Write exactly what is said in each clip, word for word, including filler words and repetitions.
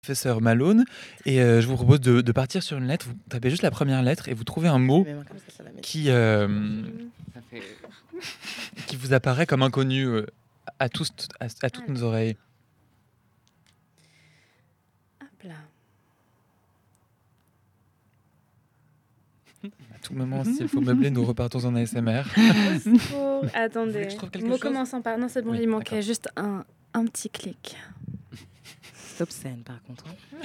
Professeur Malone, et euh, je vous propose de, de partir sur une lettre. Vous tapez juste la première lettre et vous trouvez un mot qui, euh, Ça fait... qui vous apparaît comme inconnu euh, à, tous, à, à toutes nos oreilles. Hop là. À tout moment, s'il faut meubler, nous repartons en A S M R. Oh, attendez. Je trouve quelque Mot chose commençant par... Non, c'est bon, Oui, il manquait d'accord. juste un, un petit clic. C'est obscène, par contre.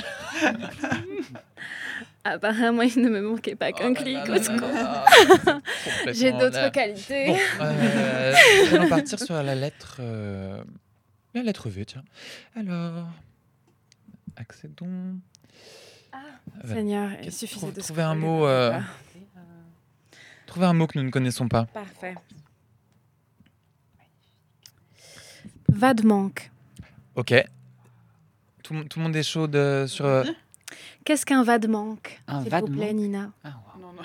Apparemment, il ne me manquait pas qu'un Oh clic. là au là secours. là là. J'ai Complètement d'autres là. qualités. Bon, euh, nous allons partir sur la lettre, euh, la lettre V, tiens. Alors, accédons. Voilà. Seigneur, il Qu'est-ce- suffisait de trouver un scroller mot, vers le euh, bas. Trouvez un mot que nous ne connaissons pas. Parfait. Va de manque. Ok. Tout, le- tout le monde est chaud de- sur... euh, Qu'est-ce qu'un va de manque, Un s'il va vous de plaît, manque Nina? Ah, wow. Non, non.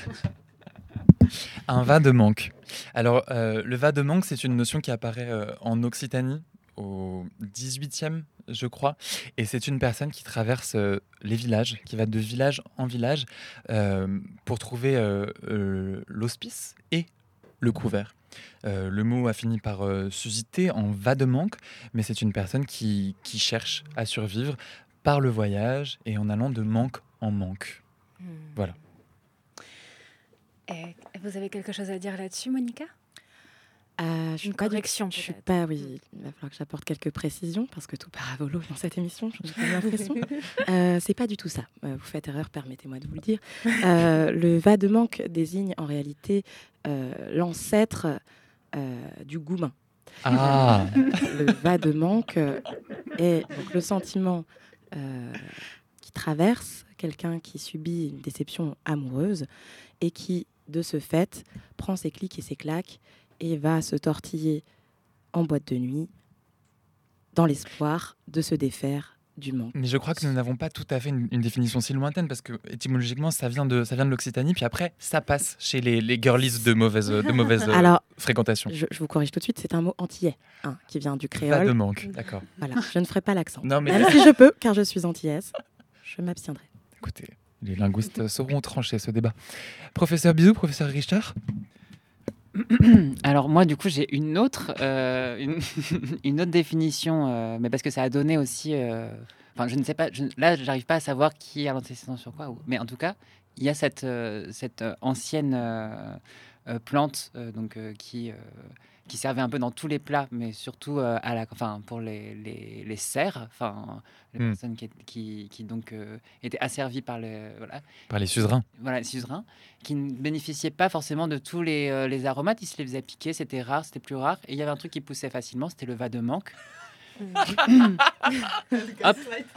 Un va de manque. Alors, euh, le va de manque, c'est une notion qui apparaît euh, en Occitanie au dix-huitième, je crois. Et c'est une personne qui traverse euh, les villages, qui va de village en village euh, pour trouver euh, euh, l'hospice et le couvert. Euh, le mot a fini par euh, susciter en va de manque, mais c'est une personne qui, qui cherche à survivre par le voyage et en allant de manque en manque. Voilà. Et vous avez quelque chose à dire là-dessus, Monica? Euh, je suis Une pas du- correction, Je suis peut-être. pas, oui. Il va falloir que j'apporte quelques précisions parce que tout part à volo dans cette émission. J'ai l'impression. euh, c'est pas du tout ça. Euh, vous faites erreur, permettez-moi de vous le dire. Euh, le va de manque désigne en réalité euh, l'ancêtre euh, du goumin. Ah, Le va de manque euh, est donc le sentiment euh, qui traverse quelqu'un qui subit une déception amoureuse et qui, de ce fait, prend ses clics et ses claques et va se tortiller en boîte de nuit dans l'espoir de se défaire du manque. mais je crois que nous n'avons pas tout à fait une, une définition si lointaine parce que étymologiquement ça vient de, ça vient de l'Occitanie, puis après ça passe chez les, les girlies de mauvaise, de mauvaise euh, Alors, fréquentation. je, je vous corrige tout de suite, c'est un mot antillais hein, qui vient du Pas créole. de manque, d'accord. Voilà, je ne ferai pas l'accent. Non mais Même si je peux, car je suis antillaise, je m'abstiendrai. écoutez, les linguistes sauront trancher ce débat. Professeur Bizou, professeur Richard. Alors moi, du coup, j'ai une autre, euh, une, une autre définition, euh, mais parce que ça a donné aussi... euh, Enfin, je ne sais pas, je, là, j'arrive pas à savoir qui a l'antécédent sur quoi, ou- mais en tout cas, il y a cette, euh, cette euh, ancienne euh, euh, plante euh, donc, euh, qui, euh, qui servait un peu dans tous les plats, mais surtout euh, à la, enfin, pour les, les, les serfs, enfin, les Hmm. personnes qui, qui, qui donc euh, étaient asservies par les, voilà, Par les suzerains. voilà, les suzerains, qui ne bénéficiaient pas forcément de tous les, euh, les aromates, ils se les faisaient piquer, c'était rare, c'était plus rare, et il y avait un truc qui poussait facilement, c'était le va de manque. Hop.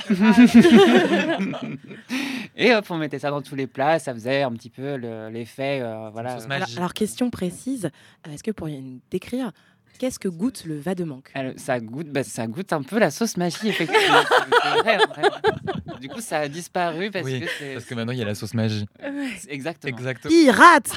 Et hop, on mettait ça dans tous les plats, ça faisait un petit peu le- l'effet, euh, voilà. sauce euh, magique. Alors, alors, question précise, euh, est-ce que vous pourriez nous décrire qu'est-ce que goûte le va de manque? elle- ça goûte, bah, ça goûte un peu la sauce magie, effectivement. C'est vrai, en vrai. Du coup, ça a disparu parce Oui, que c'est Parce que maintenant il y a la sauce magie. c'est- exactement. Exactement. Pirate.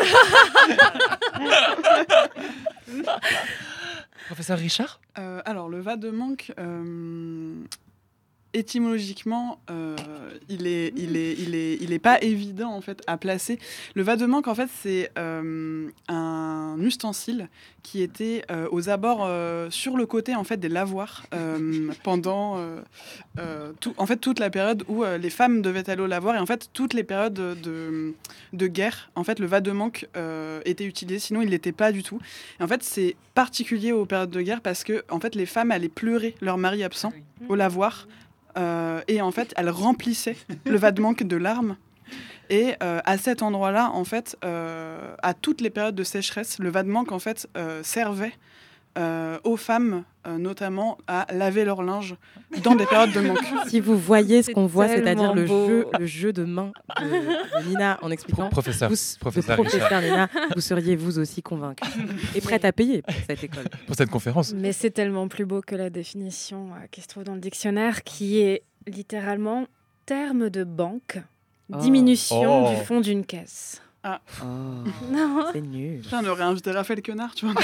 Professeur Richard. Euh, alors, le va de manque, euh, étymologiquement, euh, il est, il est, il est, il est pas évident en fait à placer. Le va de manque, en fait, c'est euh, un ustensile qui était euh, aux abords, euh, sur le côté en fait des lavoirs euh, pendant, euh, euh, tout, en fait, toute la période où euh, les femmes devaient aller au lavoir et en fait toutes les périodes de, de, de guerre. En fait, le va de manque euh, était utilisé, sinon il l'était pas du tout. Et en fait, c'est particulier aux périodes de guerre parce que en fait, les femmes allaient pleurer leur mari absent au lavoir. Euh, et en fait, elle remplissait le va de manque de larmes. Et euh, à cet endroit-là, en fait, euh, à toutes les périodes de sécheresse, le va de manque en fait euh, servait euh, aux femmes, euh, notamment, à laver leur linge dans des périodes de manque. Si vous voyez ce C'est qu'on voit, c'est-à-dire tellement le beau. jeu, le jeu de main de, de Nina en expliquant, Professeur. vous, Professeur de Richard. professeur Nina, vous seriez vous aussi convaincu et prête à payer pour cette école. Pour cette conférence. Mais c'est tellement plus beau que la définition euh, qui se trouve dans le dictionnaire, qui est littéralement terme de banque, Oh. diminution Oh. du fond d'une caisse. Oh, Non. c'est nul. Putain, on aurait invité Raphaël Quenard, tu vois.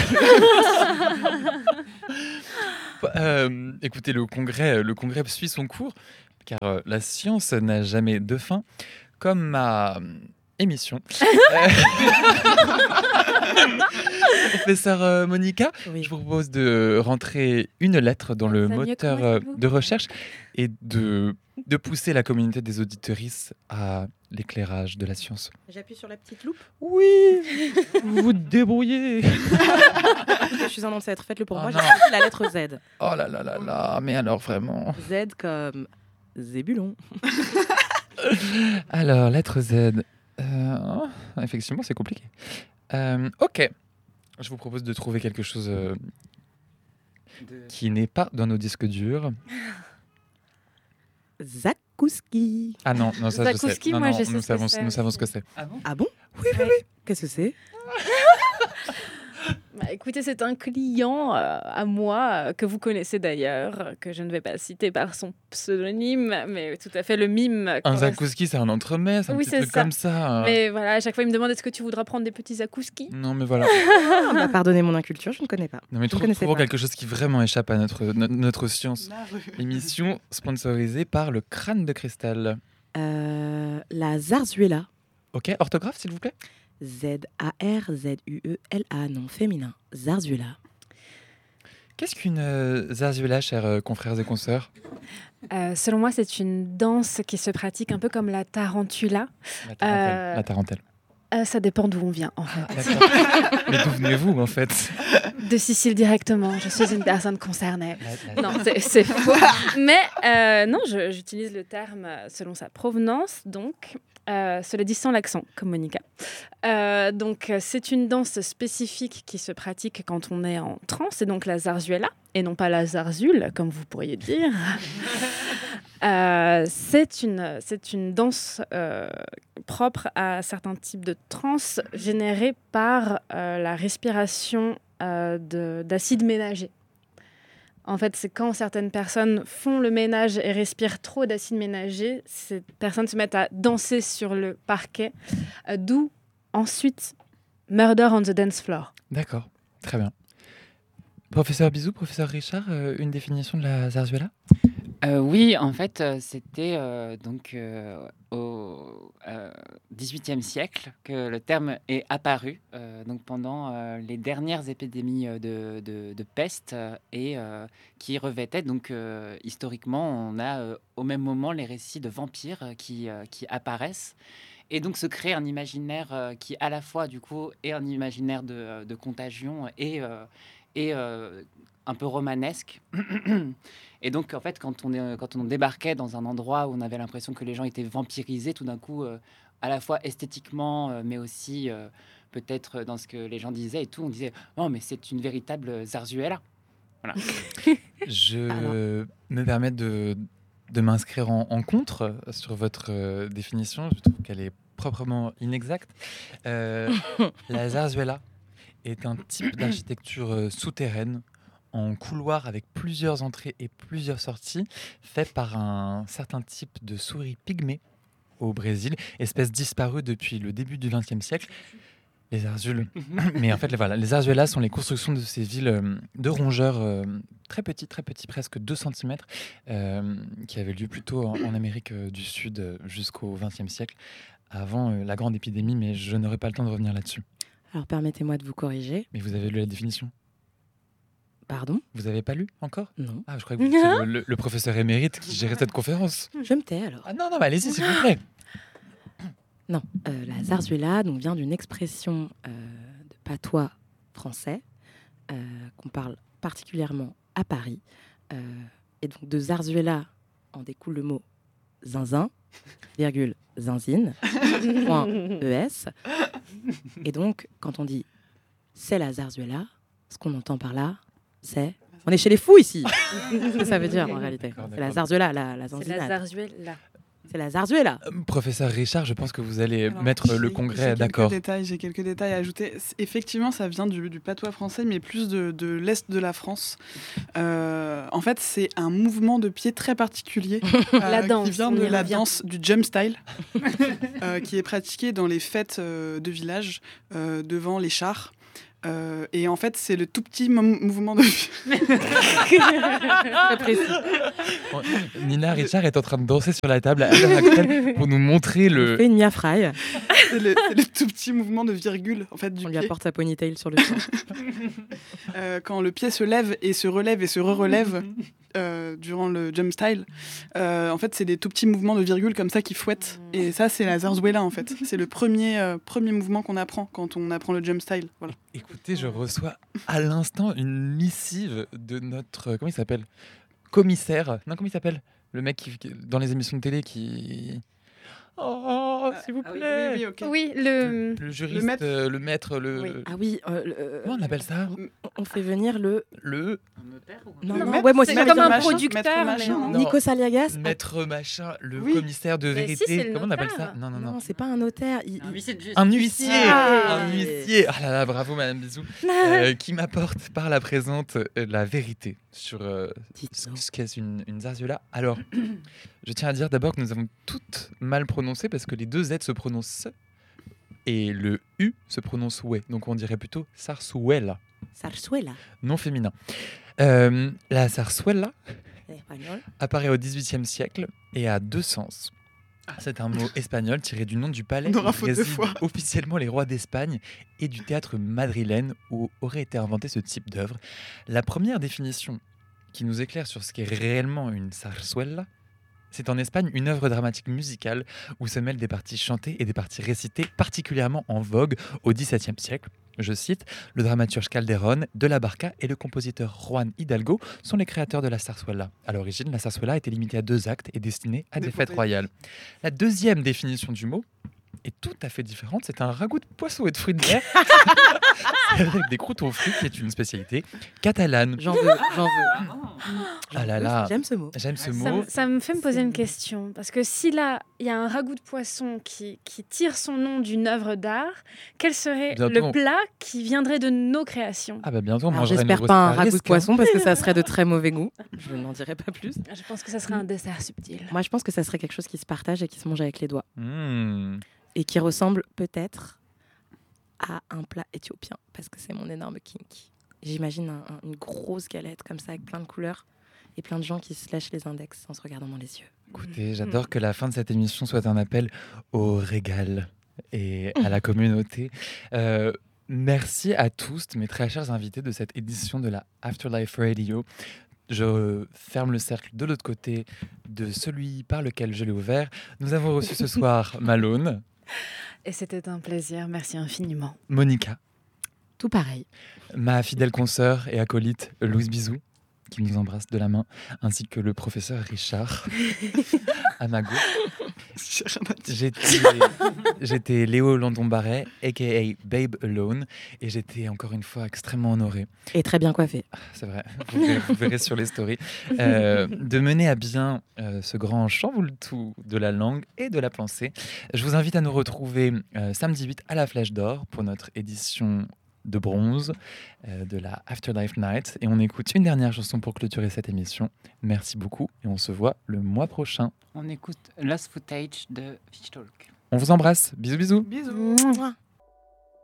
Euh, écoutez, le congrès, le congrès suit son cours. car euh, la science n'a jamais de fin, comme ma euh, émission. Euh, Professeur euh, Monica, Oui. je vous propose de rentrer une lettre dans le Ça mieux que moteur moi, euh, s'il vous de recherche et de, de pousser la communauté des auditorices à l'éclairage de la science. J'appuie sur la petite loupe. Oui, vous vous débrouillez. Je suis un ancêtre, faites-le pour Oh moi. non. J'ai choisi la lettre Z. Oh là là là là, mais alors vraiment. Z comme Zébulon. Alors, lettre Z. Euh, effectivement, c'est compliqué. Euh, ok. Je vous propose de trouver quelque chose euh, De- qui n'est pas dans nos disques durs. Zakouski. Ah non, non ça je sais. Zakouski, Non, moi, non, je sais nous ce que savons, c'est nous savons aussi. ce que c'est. Ah bon? Ah bon Oui, oui, oui. Qu'est-ce que c'est? Bah, écoutez, c'est un client euh, à moi, euh, que vous connaissez d'ailleurs, euh, que je ne vais pas citer par son pseudonyme, mais tout à fait le mime. Un correspond- zakouski, c'est un entremets, c'est un Oui, petit c'est truc ça. comme ça. hein. Mais voilà, à chaque fois, il me demande est-ce que tu voudras prendre des petits zakouskis. Non, mais voilà. Ah, bah, pardonnez mon inculture, je ne connais pas. Non, mais Je ne trou- connaissais trouvons pas. quelque chose qui vraiment échappe à notre, no- notre science. Émission sponsorisée par le crâne de cristal. Euh, la zarzuela. Ok, orthographe, s'il vous plaît. Z A R Z U E L A, nom féminin. Zarzuela. Qu'est-ce qu'une euh, zarzuela, chers euh, confrères et consoeurs? Euh, selon moi, c'est une danse qui se pratique un peu comme la tarantula. La tarentelle. Euh, La tarentelle. Euh, ça dépend d'où on vient, en fait. D'accord. Mais d'où venez-vous, en fait? De Sicile directement. Je suis une personne concernée. La- la- Non, c'est c'est faux. Mais euh, non, je- j'utilise le terme euh, selon sa provenance, donc, euh, cela dit sans l'accent, comme Monica. Euh, donc, euh, c'est une danse spécifique qui se pratique quand on est en transe, et donc la zarzuela, et non pas la zarzule, comme vous pourriez dire. Euh, c'est une, c'est une danse euh, propre à certains types de transe générés par euh, la respiration euh, de- d'acide ménager. En fait, c'est quand certaines personnes font le ménage et respirent trop d'acide ménager, ces personnes se mettent à danser sur le parquet, euh, d'où ensuite Murder on the Dance Floor. D'accord, très bien. Professeur Bisou, professeur Richard, euh, une définition de la zarzuela? Euh, oui, en fait, euh, c'était euh, donc euh, au euh, dix-huitième siècle que le terme est apparu, euh, donc pendant euh, les dernières épidémies euh, de, de- de peste euh, et euh, qui revêtaient donc euh, historiquement, on a euh, au même moment les récits de vampires euh, qui, euh, qui apparaissent. Et donc se crée un imaginaire euh, qui à la fois du coup est un imaginaire de, de contagion et, euh, et euh, un peu romanesque. Et donc en fait quand on, est, quand on débarquait dans un endroit où on avait l'impression que les gens étaient vampirisés, tout d'un coup, euh, à la fois esthétiquement, euh, mais aussi euh, peut-être dans ce que les gens disaient et tout, on disait « Oh mais c'est une véritable zarzuela ». Je Alors. me permets de, de m'inscrire en, en contre sur votre euh, définition. Je trouve qu'elle est proprement inexacte. Euh, la zarzuela est un type d'architecture euh, souterraine en couloir avec plusieurs entrées et plusieurs sorties, fait par un certain type de souris pygmée au Brésil, espèce disparue depuis le début du vingtième siècle. Les zarzules. Mais en fait, les- voilà, les zarzuelas sont les constructions de ces villes euh, de rongeurs euh, très petits, très petits, presque deux centimètres, euh, qui avaient lieu plutôt en, en Amérique euh, du Sud euh, jusqu'au vingtième siècle, avant euh, la grande épidémie, mais je n'aurai pas le temps de revenir là-dessus. Alors permettez-moi de vous corriger. Mais vous avez lu la définition? Pardon? Vous n'avez pas lu encore? Non. Ah, je croyais que vous étiez le, le- le professeur émérite qui gérait cette conférence. Je me tais alors. Ah non, non, mais allez-y, s'il vous plaît. Non, euh, la zarzuela donc, vient d'une expression euh, de patois français euh, qu'on parle particulièrement à Paris. Euh, et donc de zarzuela en découle le mot zinzin, virgule zinzine, point es. Et donc quand on dit c'est la zarzuela, ce qu'on entend par là, c'est on est chez les fous ici. C'est ce que ça veut dire en réalité. D'accord, C'est la d'accord. zarzuela, la, la C'est la zanzinade. zarzuela. C'est la zarzuela. Euh, Professeur Richard, je pense que vous allez Alors, mettre j'ai- le j'ai congrès quelques d'accord. détails- J'ai quelques détails à ajouter. C- Effectivement, ça vient du, du patois français, mais plus de, de l'Est de la France. Euh, en fait, c'est un mouvement de pied très particulier euh, La danse, qui vient on de y la revient. danse du jump style, euh, qui est pratiquée dans les fêtes euh, de village euh, devant les chars. Euh, et en fait, c'est le tout petit mo- mouvement de... Très précis. Bon, Nina Richard est en train de danser sur la table à l'heure actuelle pour nous montrer On le. fait une Mia Fry. c'est, le, c'est le tout petit mouvement de virgule en fait, du On lui pied. apporte sa ponytail sur le dos. Euh, quand le pied se lève et se relève et se re-relève euh, durant le jump style, euh, en fait, c'est des tout petits mouvements de virgule comme ça qui fouettent. Et ça, c'est la zarzuela, en fait. C'est le premier, euh, premier mouvement qu'on apprend quand on apprend le jump style. Voilà. Écoutez, je reçois à l'instant une missive de notre. Comment il s'appelle Commissaire. Non, comment il s'appelle Le mec qui, qui- dans les émissions de télé qui. Oh, s'il vous Ah oui, plaît. oui, oui, ok. Oui, le. Le juriste, Le maître. euh, le maître, le. Oui. Ah oui, euh, le- euh, Comment on appelle ça on fait venir le. Le Un notaire ou Non, Le non, maître, ouais, moi aussi, c'est j'allais comme dire un machin. producteur, maître mais machin, non. non. Nikos Aliagas. maître machin, le Oui. commissaire de Mais si, vérité. c'est le Comment on appelle notaire. ça Non, non, non. Non, c'est pas un notaire. il- Un il- huissier de justice. Un huissier, Ah. un huissier. Ah là là, bravo Madame Bisou, euh, qui m'apporte par la présente euh, la vérité sur euh, ce Dites-nous. ce qu'est une, une zarzuela. Alors, je tiens à dire d'abord que nous avons toutes mal prononcé parce que les deux Z se prononcent et le U se prononce ouais. Donc on dirait plutôt sarsuela, Zarzuela. non féminin. Euh, la zarzuela Espagnol. apparaît au dix-huitième siècle et a deux sens. C'est un mot espagnol tiré du nom du palais On aura où faute de résident foi. officiellement les rois d'Espagne et du théâtre madrilène où aurait été inventé ce type d'œuvre. La première définition qui nous éclaire sur ce qu'est réellement une zarzuela, c'est en Espagne une œuvre dramatique musicale où se mêlent des parties chantées et des parties récitées particulièrement en vogue au dix-septième siècle. Je cite, le dramaturge Calderón de la Barca et le compositeur Juan Hidalgo sont les créateurs de la zarzuela. À l'origine, la zarzuela était limitée à deux actes et destinée à des, Des fêtes fauteuils. royales. La deuxième définition du mot est tout à fait différente. C'est un ragoût de poisson et de fruits de mer avec des croûtons aux fruits qui est une spécialité catalane. J'en veux, j'en veux. Ah là J'en veux, là. J'aime ce mot. J'aime ce Ça Ça, mot. me- ça me fait me poser C'est- une question. Parce que si là, il y a un ragoût de poisson qui, qui tire son nom d'une œuvre d'art, quel serait Bientôt. le plat qui viendrait de nos créations? Ah bah bientôt on Alors, mangera une j'espère grosse pas un ragoût de paresque, hein. poisson parce que ça serait de très mauvais goût. Je n'en dirai pas plus. Je pense que ça serait un dessert subtil. Moi, je pense que ça serait quelque chose qui se partage et qui se mange avec les doigts. Mmh. Et qui ressemble peut-être à un plat éthiopien parce que c'est mon énorme kink. J'imagine un- un- une grosse galette comme ça avec plein de couleurs et plein de gens qui se lèchent les index en se regardant dans les yeux. Écoutez, j'adore que la fin de cette émission soit un appel au régal et à la communauté. Euh, merci à tous, mes très chers invités de cette édition de la Afterlife Radio. Je ferme le cercle de l'autre côté de celui par lequel je l'ai ouvert. Nous avons reçu ce soir Malone, Et c'était un plaisir. Merci infiniment. Monica, Tout pareil. ma fidèle consoeur et acolyte Louise Bisou, qui nous embrasse de la main, ainsi que le professeur Richard à ma gauche. J'ai rien à dire. J'étais, j'étais Léo Landon-Barret, a k a. Babe Alone, et j'étais encore une fois extrêmement honoré, Et très bien coiffé. c'est vrai, vous verrez, vous verrez sur les stories, euh, de mener à bien euh, ce grand chamboule-tout de la langue et de la pensée. Je vous invite à nous retrouver euh, samedi huit à la Flèche d'Or pour notre édition de bronze euh, de la Afterlife Night, et on écoute une dernière chanson pour clôturer cette émission. Merci beaucoup et on se voit le mois prochain. On écoute Lost Footage de Fish Talk. On vous embrasse, bisous bisous. Bisous. Mouah.